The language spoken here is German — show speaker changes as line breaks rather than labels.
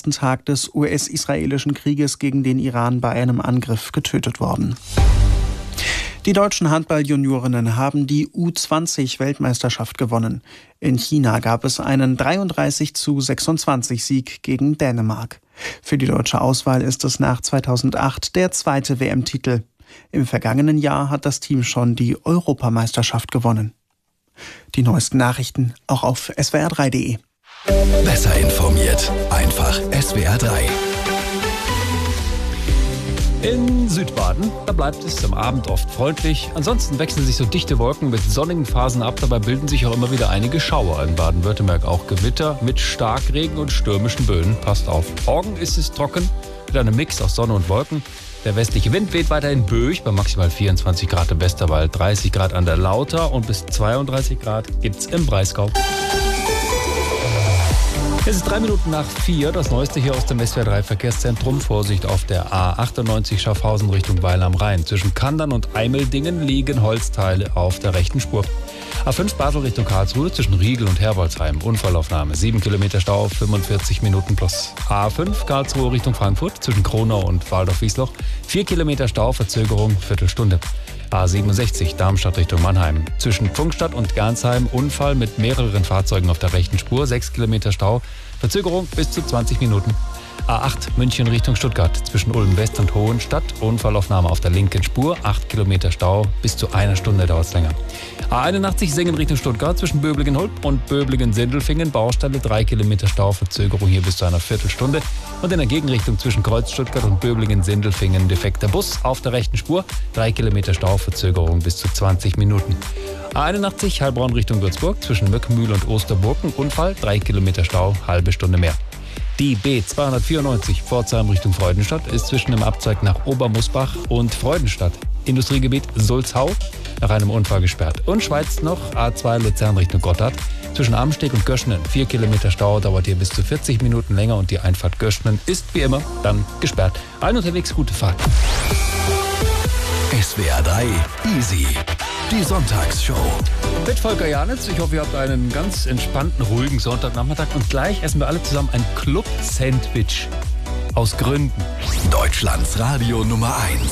ersten Tag des US-israelischen Krieges gegen den Iran bei einem Angriff getötet worden. Die deutschen Handball-Juniorinnen haben die U20-Weltmeisterschaft gewonnen. In China gab es einen 33:26-Sieg gegen Dänemark. Für die deutsche Auswahl ist es nach 2008 der zweite WM-Titel. Im vergangenen Jahr hat das Team schon die Europameisterschaft gewonnen. Die neuesten Nachrichten auch auf swr3.de.
Besser informiert, einfach SWR3.
In Südbaden, da bleibt es am Abend oft freundlich. Ansonsten wechseln sich so dichte Wolken mit sonnigen Phasen ab. Dabei bilden sich auch immer wieder einige Schauer in Baden-Württemberg. Auch Gewitter mit Starkregen und stürmischen Böen. Passt auf. Morgen ist es trocken mit einem Mix aus Sonne und Wolken. Der westliche Wind weht weiterhin böig bei maximal 24 Grad im Westerwald, 30 Grad an der Lauter und bis 32 Grad gibt's im Breisgau. Es ist 4:03. Das Neueste hier aus dem SWR3-Verkehrszentrum. Vorsicht auf der A98 Schaffhausen Richtung Weil am Rhein. Zwischen Kandern und Eimeldingen liegen Holzteile auf der rechten Spur. A5 Basel Richtung Karlsruhe zwischen Riegel und Herbolzheim. Unfallaufnahme. 7 Kilometer Stau, 45 Minuten plus. A5 Karlsruhe Richtung Frankfurt zwischen Kronau und Waldorf-Wiesloch. 4 Kilometer Stau, Verzögerung, Viertelstunde. A67 Darmstadt Richtung Mannheim. Zwischen Pfungstadt und Gernsheim Unfall mit mehreren Fahrzeugen auf der rechten Spur. 6 Kilometer Stau, Verzögerung bis zu 20 Minuten. A8 München Richtung Stuttgart. Zwischen Ulm West und Hohenstadt. Unfallaufnahme auf der linken Spur. 8 Kilometer Stau. Bis zu einer Stunde dauert es länger. A81 Singen Richtung Stuttgart. Zwischen Böblingen-Hulp und Böblingen-Sindelfingen. Baustelle 3 Kilometer Stau. Verzögerung hier bis zu einer Viertelstunde. Und in der Gegenrichtung zwischen Kreuz Stuttgart und Böblingen-Sindelfingen defekter Bus auf der rechten Spur. 3 Kilometer Stau. Verzögerung bis zu 20 Minuten. A81 Heilbronn Richtung Würzburg. Zwischen Möckmühl und Osterburgen. Unfall. 3 Kilometer Stau. Halbe Stunde mehr. Die B294 Pforzheim Richtung Freudenstadt ist zwischen dem Abzweig nach Obermusbach und Freudenstadt, Industriegebiet Sulzhau, nach einem Unfall gesperrt. Und Schweiz noch A2 Luzern Richtung Gotthard. Zwischen Amsteg und Göschenen 4 Kilometer Stau, dauert hier bis zu 40 Minuten länger und die Einfahrt Göschenen ist wie immer dann gesperrt. Allen unterwegs gute Fahrt.
SWR3 Easy. Die Sonntagsshow.
Mit Volker Janitz. Ich hoffe, ihr habt einen ganz entspannten, ruhigen Sonntagnachmittag. Und gleich essen wir alle zusammen ein Club-Sandwich. Aus Gründen.
Deutschlands Radio Nummer 1.